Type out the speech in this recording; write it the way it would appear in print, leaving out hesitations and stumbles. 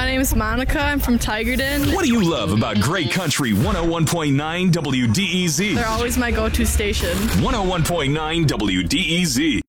name is Monica. I'm from Tigerton. What do you love about Great Country 101.9 WDEZ? They're always my go-to station. 101.9 WDEZ.